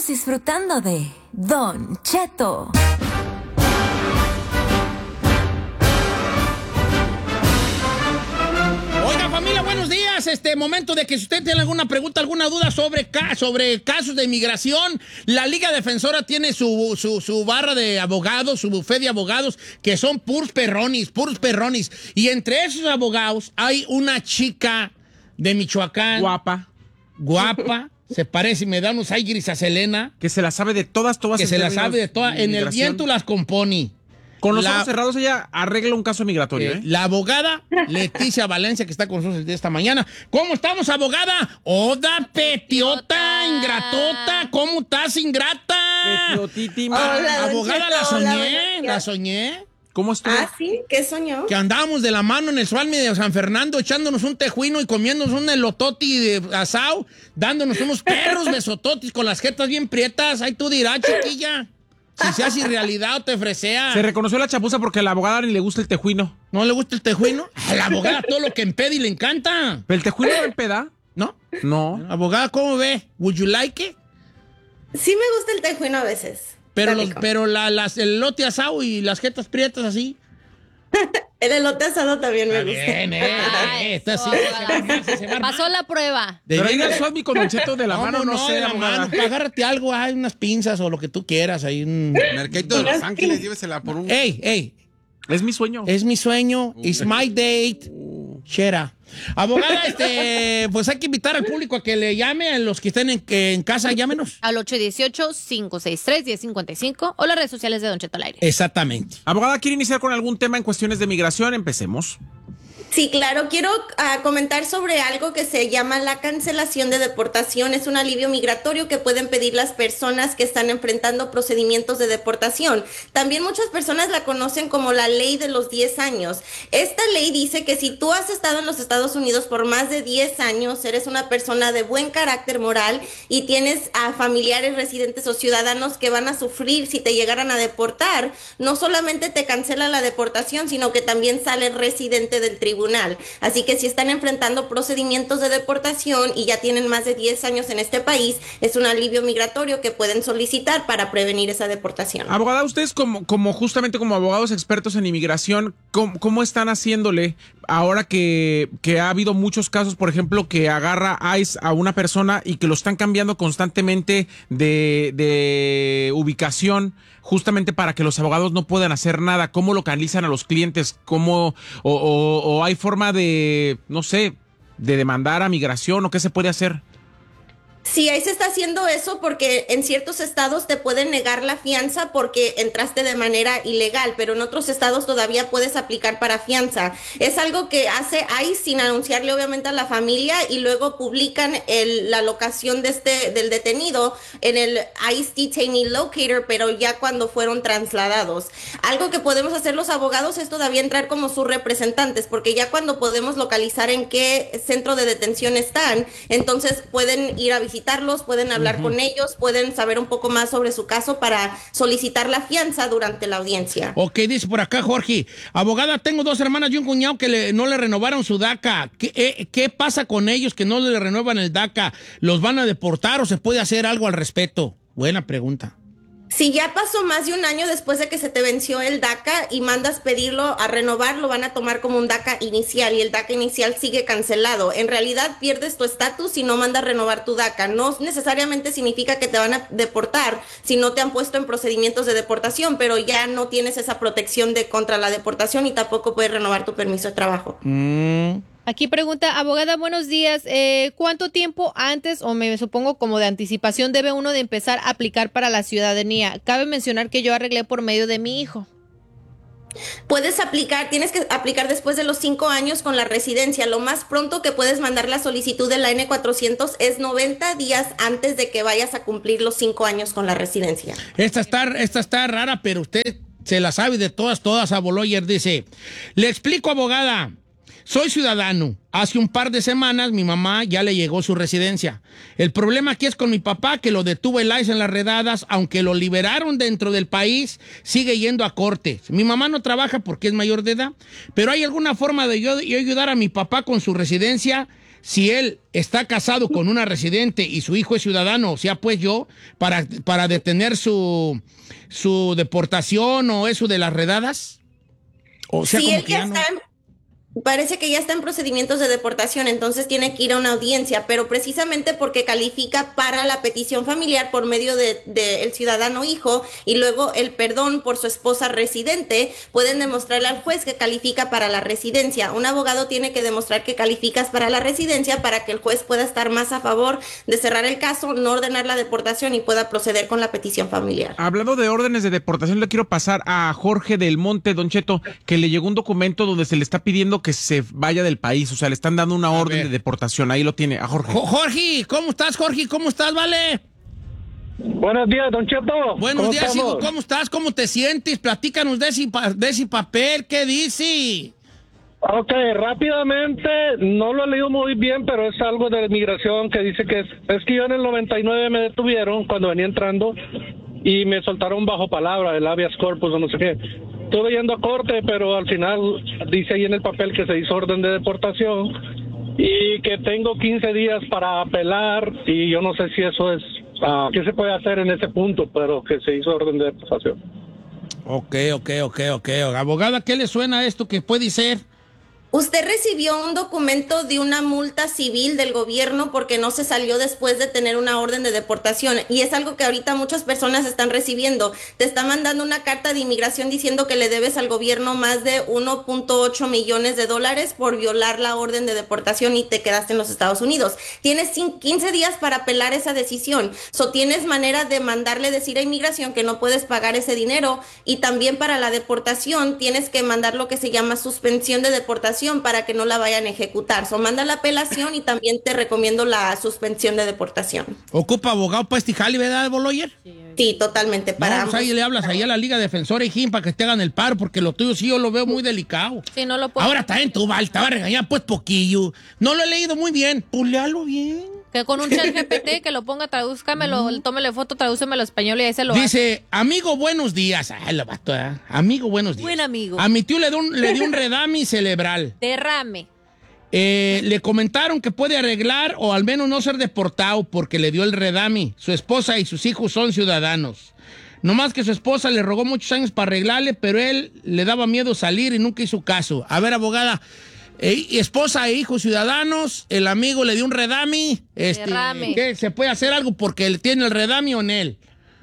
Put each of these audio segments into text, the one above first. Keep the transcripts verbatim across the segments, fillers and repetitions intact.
Estás disfrutando de Don Cheto. Oiga, familia, buenos días. Este momento de que si usted tiene alguna pregunta, alguna duda sobre, ca sobre casos de inmigración, la Liga Defensora tiene su, su, su barra de abogados, su bufete de abogados, que son puros perronis, puros perronis. Y entre esos abogados hay una chica de Michoacán. Guapa. Guapa. Se parece, me da unos aires a Selena. Que se la sabe de todas, todas. Que se la sabe de todas. En el viento las compone. Con los la, ojos cerrados ella arregla un caso migratorio, ¿eh? ¿eh? La abogada Leticia Valencia, que está con nosotros esta mañana. ¿Cómo estamos, abogada? Oda, petiota, ingratota. ¿Cómo estás, ingrata? Petiotítima. Hola, abogada, Cheto, la soñé, hola, la soñé. ¿Cómo estuvo? Ah, ¿sí? ¿Qué soñó? Que andábamos de la mano en el Sualmi de San Fernando, echándonos un tejuino y comiéndonos un elototi de asao, dándonos unos perros besototis con las jetas bien prietas. Ahí tú dirás, chiquilla. Si se hace realidad o te fresea. Se reconoció la chapuza porque a la abogada ni le gusta el tejuino. ¿No le gusta el tejuino? A la abogada todo lo que empeda y le encanta. ¿Pero el tejuino no empeda? ¿No? No. Abogada, ¿cómo ve? ¿Would you like it? Sí me gusta el tejuino a veces. Pero, los, pero la, las, el elote asado y las jetas prietas así. El elote asado también me gusta. Bien, eh. Ay, Esta sí, soda. se, se va a armar. Pasó la prueba. De Pero ahí bien, el Suadmi con un cheto de la mano, no, no sé, de la abogada. mano. Agárrate algo, hay unas pinzas o lo que tú quieras. Hay un... Mercadito de Los Ángeles, llévesela por un... Ey, ey. Es mi sueño. Es mi sueño. It's my date. Shera. Abogada, este, pues hay que invitar al público a que le llame, a los que estén en, que en casa, llámenos. Al ocho uno ocho, cinco seis tres, uno cero cinco cinco o las redes sociales de Don Cheto al aire. Exactamente. Abogada, ¿quiere iniciar con algún tema en cuestiones de migración? Empecemos. Sí, claro. Quiero uh, comentar sobre algo que se llama la cancelación de deportación. Es un alivio migratorio que pueden pedir las personas que están enfrentando procedimientos de deportación. También muchas personas la conocen como la ley de los diez años. Esta ley dice que si tú has estado en los Estados Unidos por más de diez años, eres una persona de buen carácter moral y tienes a familiares, residentes o ciudadanos que van a sufrir si te llegaran a deportar, no solamente te cancela la deportación, sino que también sale residente del tribunal. Así que si están enfrentando procedimientos de deportación y ya tienen más de diez años en este país, es un alivio migratorio que pueden solicitar para prevenir esa deportación. Abogada, ustedes como, como justamente como abogados expertos en inmigración, ¿cómo, cómo están haciéndole ahora que, que ha habido muchos casos, por ejemplo, que agarra ICE a una persona y que lo están cambiando constantemente de, de ubicación, justamente para que los abogados no puedan hacer nada? ¿Cómo localizan a los clientes? ¿Cómo, o, o, o hay forma de, no sé, de demandar a migración o qué se puede hacer? Sí, ahí se está haciendo eso porque en ciertos estados te pueden negar la fianza porque entraste de manera ilegal, pero en otros estados todavía puedes aplicar para fianza. Es algo que hace ICE sin anunciarle obviamente a la familia y luego publican el, la locación de este, del detenido en el ICE Detainee Locator, pero ya cuando fueron trasladados. Algo que podemos hacer los abogados es todavía entrar como sus representantes, porque ya cuando podemos localizar en qué centro de detención están, entonces pueden ir a visitar visitarlos, pueden hablar uh-huh. con ellos, pueden saber un poco más sobre su caso para solicitar la fianza durante la audiencia. Ok, dice por acá Jorge, abogada, tengo dos hermanas y un cuñado que le, no le renovaron su DACA. ¿Qué, eh, ¿Qué pasa con ellos que no le renuevan el DACA? ¿Los van a deportar o se puede hacer algo al respecto? Buena pregunta. Si ya pasó más de un año después de que se te venció el DACA y mandas pedirlo a renovar, lo van a tomar como un DACA inicial y el DACA inicial sigue cancelado. En realidad pierdes tu estatus si no mandas renovar tu DACA. No necesariamente significa que te van a deportar si no te han puesto en procedimientos de deportación, pero ya no tienes esa protección de contra la deportación y tampoco puedes renovar tu permiso de trabajo. Mm. Aquí pregunta, abogada, buenos días, eh, ¿cuánto tiempo antes, o me supongo como de anticipación, debe uno de empezar a aplicar para la ciudadanía? Cabe mencionar que yo arreglé por medio de mi hijo. Puedes aplicar, tienes que aplicar después de los cinco años con la residencia. Lo más pronto que puedes mandar la solicitud de la N cuatrocientos es noventa días antes de que vayas a cumplir los cinco años con la residencia. Esta está, esta está rara, pero usted se la sabe de todas, todas. Aboloyer dice, le explico, abogada. Soy ciudadano. Hace un par de semanas mi mamá ya le llegó su residencia. El problema aquí es con mi papá, que lo detuvo el ICE en las redadas, aunque lo liberaron dentro del país, sigue yendo a corte. Mi mamá no trabaja porque es mayor de edad, pero ¿hay alguna forma de yo, yo ayudar a mi papá con su residencia? si él está casado con una residente y su hijo es ciudadano, o sea, pues yo, para, para detener su, su deportación o eso de las redadas? O sea, si como él que ya ya no. está en- Parece que ya está en procedimientos de deportación, entonces tiene que ir a una audiencia, pero precisamente porque califica para la petición familiar por medio de, de el ciudadano hijo y luego el perdón por su esposa residente, pueden demostrarle al juez que califica para la residencia. Un abogado tiene que demostrar que calificas para la residencia para que el juez pueda estar más a favor de cerrar el caso, no ordenar la deportación y pueda proceder con la petición familiar. Hablando de órdenes de deportación, le quiero pasar a Jorge del Monte, Don Cheto, que le llegó un documento donde se le está pidiendo que se vaya del país, o sea, le están dando una A orden ver. de deportación. Ahí lo tiene, a Jorge. Jo- Jorge, ¿cómo estás, Jorge? ¿Cómo estás, vale? Buenos días, Don Cheto. Buenos ¿Cómo días, estamos? hijo, ¿cómo estás? ¿Cómo te sientes? Platícanos de ese, pa- de ese papel, ¿qué dice? Ok, rápidamente, no lo he leído muy bien, pero es algo de migración que dice que es, es que yo en el noventa y nueve me detuvieron cuando venía entrando y me soltaron bajo palabra, el habeas corpus o no sé qué. Estuve yendo a corte, pero al final dice ahí en el papel que se hizo orden de deportación y que tengo quince días para apelar y yo no sé si eso es, ah, qué se puede hacer en ese punto, pero que se hizo orden de deportación. Ok, ok, ok, ok. Abogada, ¿qué le suena a esto que puede ser? Usted recibió un documento de una multa civil del gobierno porque no se salió después de tener una orden de deportación y es algo que ahorita muchas personas están recibiendo. Te está mandando una carta de inmigración diciendo que le debes al gobierno más de uno punto ocho millones de dólares por violar la orden de deportación y te quedaste en los Estados Unidos. Tienes quince días para apelar esa decisión. So, tienes manera de mandarle decir a inmigración que no puedes pagar ese dinero y también para la deportación tienes que mandar lo que se llama suspensión de deportación para que no la vayan a ejecutar. So, manda la apelación y también te recomiendo la suspensión de deportación. ¿Ocupa abogado para este jale, verdad, Boloyer? Sí, totalmente. Para No, pues ahí le hablas ahí a la Liga Defensora y Jim para que te hagan el paro, porque lo tuyo sí yo lo veo muy delicado. Sí, no lo puedo. Ahora está en tu val, te va a regañar pues poquillo. No lo he leído muy bien. Pues léalo bien. Que con un chat G P T que lo ponga, tradúzcamelo, tómele foto, tradúcemelo español y ahí se lo hace. Dice, amigo, buenos días. Ay, lo vato, ¿eh? Amigo, buenos días. Buen amigo. A mi tío le dio un, le dio un redami cerebral. Derrame. Eh, le comentaron que puede arreglar o al menos no ser deportado porque le dio el redami. Su esposa y sus hijos son ciudadanos. No más que su esposa le rogó muchos años para arreglarle, pero él le daba miedo salir y nunca hizo caso. A ver, abogada, eh, esposa e hijos ciudadanos, el amigo le dio un redami. Este, Derrame. ¿qué? ¿Se puede hacer algo porque él tiene el redami o en él?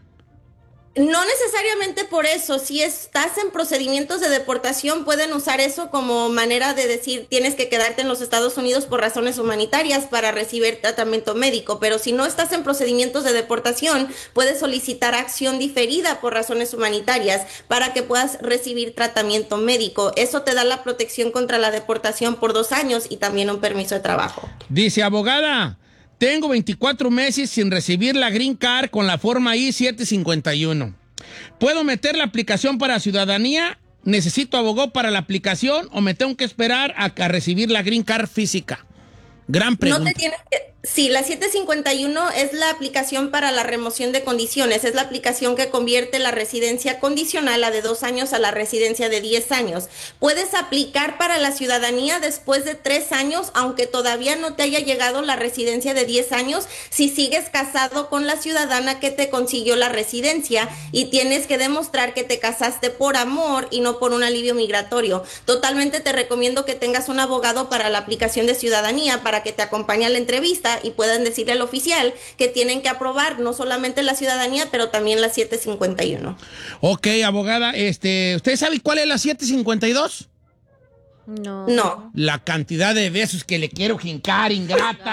No necesariamente por eso. Si estás en procedimientos de deportación, pueden usar eso como manera de decir tienes que quedarte en los Estados Unidos por razones humanitarias para recibir tratamiento médico. Pero si no estás en procedimientos de deportación, puedes solicitar acción diferida por razones humanitarias para que puedas recibir tratamiento médico. Eso te da la protección contra la deportación por dos años y también un permiso de trabajo. Dice, abogada, tengo veinticuatro meses sin recibir la Green Card con la forma I siete cincuenta y uno. ¿Puedo meter la aplicación para ciudadanía? ¿Necesito abogado para la aplicación o me tengo que esperar a, a recibir la Green Card física? Gran pregunta. No te tienes que... Sí, la siete cincuenta y uno es la aplicación para la remoción de condiciones. Es la aplicación que convierte la residencia condicional, la de dos años, a la residencia de diez años. Puedes aplicar para la ciudadanía después de tres años, aunque todavía no te haya llegado la residencia de diez años, si sigues casado con la ciudadana que te consiguió la residencia y tienes que demostrar que te casaste por amor y no por un alivio migratorio. Totalmente te recomiendo que tengas un abogado para la aplicación de ciudadanía para que te acompañe a la entrevista y puedan decirle al oficial que tienen que aprobar no solamente la ciudadanía, pero también la siete cincuenta y uno. Ok, abogada, este, ¿usted sabe cuál es la siete cincuenta y dos? No. No. La cantidad de besos que le quiero jincar, ingrata.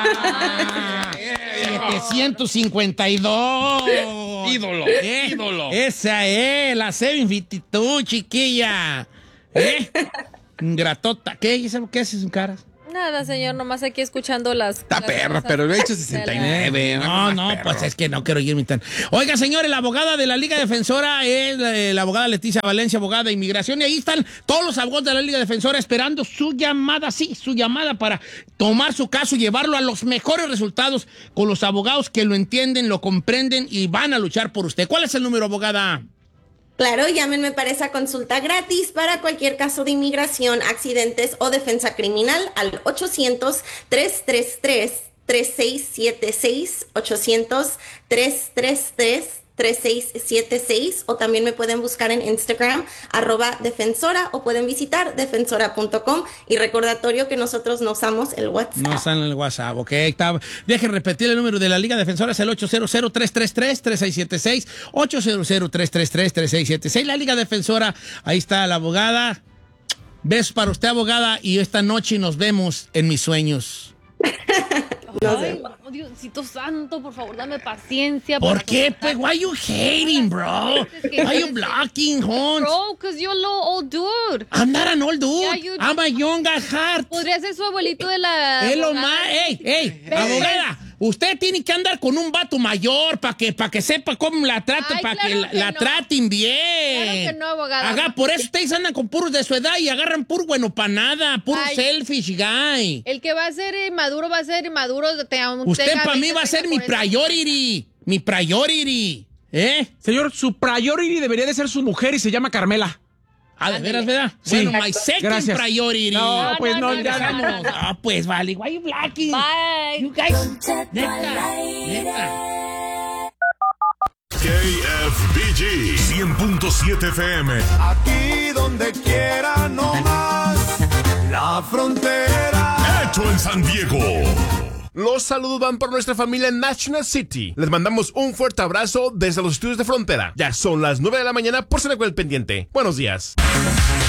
setecientos cincuenta y dos. Ídolo, ¿Eh? ídolo. Esa es, la setecientos cincuenta y dos, chiquilla. ¿Eh? Ingratota. ¿Qué? ¿Qué haces en caras? Nada, señor, nomás aquí escuchando las... Está las perra, cosas pero lo he hecho de sesenta y la- nueve. No, no, perro. pues es que no quiero irme tan. Oiga, señores, la abogada de la Liga Defensora es eh, la abogada Leticia Valencia, abogada de inmigración, y ahí están todos los abogados de la Liga Defensora esperando su llamada, sí, su llamada para tomar su caso y llevarlo a los mejores resultados con los abogados que lo entienden, lo comprenden y van a luchar por usted. ¿Cuál es el número, abogada? Claro, llámenme para esa consulta gratis para cualquier caso de inmigración, accidentes o defensa criminal al ochocientos, tres tres tres, tres seis siete seis, ochocientos, tres tres tres, tres seis siete seis, o también me pueden buscar en Instagram, arroba defensora, o pueden visitar defensora punto com. Y recordatorio que nosotros no usamos el WhatsApp. No usan el WhatsApp, ok. Está. Dejen repetir el número de la Liga Defensora, es el ocho cero cero, tres tres tres, tres seis siete seis, ocho cero cero, tres tres tres, tres seis siete seis. La Liga Defensora, ahí está la abogada. Besos para usted, abogada, y esta noche nos vemos en mis sueños. Ay, oh, Diosito santo, por favor, dame paciencia. ¿Por qué? Pues, why you hating, bro? Why you blocking, Hans? Bro, because you're a little old dude. I'm not an old dude. Yeah, you- I'm a young at heart. Podría ser su abuelito de la... Es lo abogada. más... ¡Ey, ey! Pero- Abogada, usted tiene que andar con un vato mayor para que, pa que sepa cómo la trate, Ay, para claro que la, que la no. traten bien. Claro que no, abogada. Haga, por eso ustedes andan con puros de su edad y agarran puro bueno para nada, puro Ay. selfish guy. El que va a ser inmaduro va a ser inmaduro. Te, Usted tenga para mí veinte, va a ser mi treinta, cuarenta. priority. Mi priority. ¿Eh? Señor, su priority debería de ser su mujer y se llama Carmela. Ah, ¿de veras, verdad? Sí. Bueno, my second Gracias. priority. No, No, pues no, no, no, ya no, no. no. Ah, pues vale. Why you blocking? Bye. You guys. Neta, neta. K F B G cien punto siete F M. Aquí donde quiera, no más. La frontera. Hecho en San Diego. Los saludos van por nuestra familia en National City. Les mandamos un fuerte abrazo desde los estudios de frontera. Ya son las nueve de la mañana por ser con el pendiente. Buenos días.